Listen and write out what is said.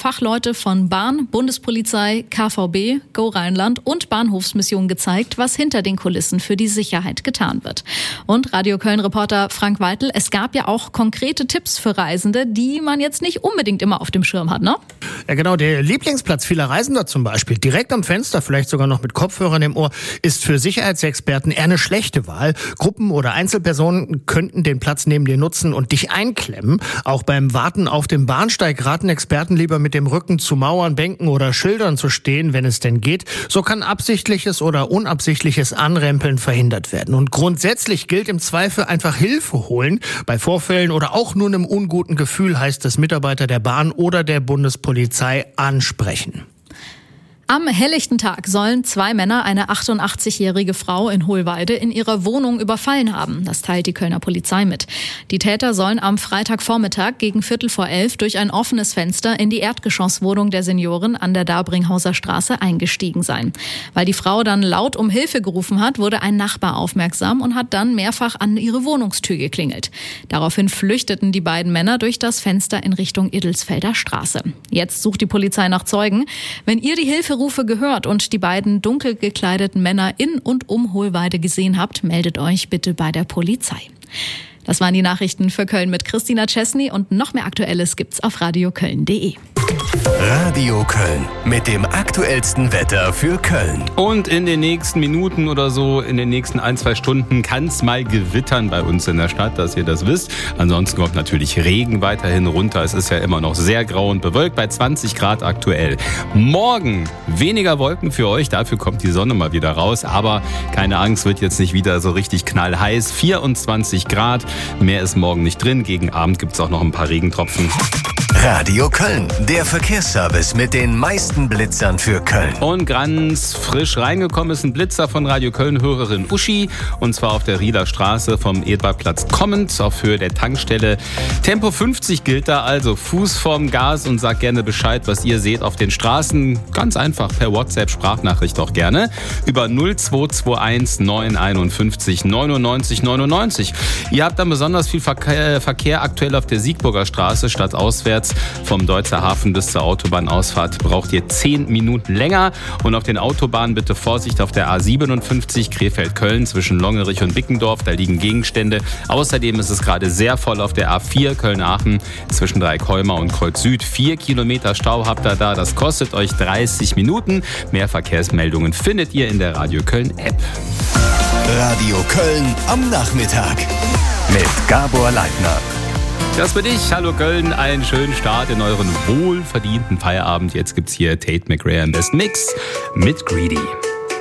Fachleute von Bahn, Bundespolizei, KVB, Go Rheinland und Bahnhofsmission gezeigt, was hinter den Kulissen für die Sicherheit getan wird. Und Radio Köln-Reporter Frank Weitel, es gab ja auch konkrete Tipps für Reisende, die man jetzt nicht unbedingt immer auf dem Schirm hat, ne? Ja genau, der Lieblingsplatz vieler Reisender zum Beispiel, direkt am Fenster, vielleicht sogar noch mit Kopfhörern im Ohr, ist für Sicherheitsexperten eher eine schlechte Wahl. Gruppen oder Einzelpersonen könnten den Platz neben dir nutzen und dich einklemmen. Auch beim Warten auf dem Bahnsteig raten Experten lieber mit dem Rücken zu Mauern, Bänken oder Schildern zu stehen, wenn es denn geht. So kann absichtliches oder unabsichtliches Anrempeln verhindert werden. Und grundsätzlich gilt im Zweifel einfach Hilfe holen. Bei Vorfällen oder auch nur einem unguten Gefühl heißt es Mitarbeiter der Bahn oder der Bundespolizei ansprechen. Am helllichten Tag sollen 2 Männer eine 88-jährige Frau in Hohlweide in ihrer Wohnung überfallen haben. Das teilt die Kölner Polizei mit. Die Täter sollen am Freitagvormittag gegen 11:15 durch ein offenes Fenster in die Erdgeschosswohnung der Seniorin an der Dabringhauser Straße eingestiegen sein. Weil die Frau dann laut um Hilfe gerufen hat, wurde ein Nachbar aufmerksam und hat dann mehrfach an ihre Wohnungstür geklingelt. Daraufhin flüchteten die beiden Männer durch das Fenster in Richtung Iddelsfelder Straße. Jetzt sucht die Polizei nach Zeugen. Wenn ihr die Hilferufe gehört und die beiden dunkel gekleideten Männer in und um Hohlweide gesehen habt, meldet euch bitte bei der Polizei. Das waren die Nachrichten für Köln mit Christina Czesny und noch mehr Aktuelles gibt's auf radioköln.de. Radio Köln mit dem aktuellsten Wetter für Köln. Und in den nächsten Minuten oder so, in den nächsten 1-2 Stunden kann es mal gewittern bei uns in der Stadt, dass ihr das wisst. Ansonsten kommt natürlich Regen weiterhin runter. Es ist ja immer noch sehr grau und bewölkt bei 20 Grad aktuell. Morgen weniger Wolken für euch, dafür kommt die Sonne mal wieder raus. Aber keine Angst, wird jetzt nicht wieder so richtig knallheiß. 24 Grad, mehr ist morgen nicht drin. Gegen Abend gibt es auch noch ein paar Regentropfen. Radio Köln, der Verkehrsservice mit den meisten Blitzern für Köln. Und ganz frisch reingekommen ist ein Blitzer von Radio Köln-Hörerin Uschi. Und zwar auf der Rieler Straße vom Edwardplatz kommend auf Höhe der Tankstelle. Tempo 50 gilt da, also Fuß vorm Gas, und sagt gerne Bescheid, was ihr seht auf den Straßen. Ganz einfach per WhatsApp-Sprachnachricht auch gerne. Über 0221 951 99 99. Ihr habt dann besonders viel Verkehr aktuell auf der Siegburger Straße statt auswärts. Vom Deutzer Hafen bis zur Autobahnausfahrt braucht ihr 10 Minuten länger. Und auf den Autobahnen bitte Vorsicht auf der A57 Krefeld-Köln zwischen Longerich und Bickendorf. Da liegen Gegenstände. Außerdem ist es gerade sehr voll auf der A4 Köln-Aachen zwischen Dreieckholmer und Kreuz Süd. 4 Kilometer Stau habt ihr da. Das kostet euch 30 Minuten. Mehr Verkehrsmeldungen findet ihr in der Radio Köln-App. Radio Köln am Nachmittag mit Gabor Leitner. Das für dich. Hallo Köln, einen schönen Start in euren wohlverdienten Feierabend. Jetzt gibt's hier Tate McRae im Best Mix mit Greedy.